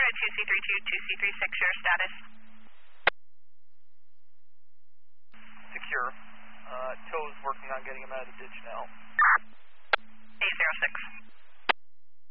to 2C32, 2C36, your status. Secure. Tow's working on getting him out of the ditch now. 806.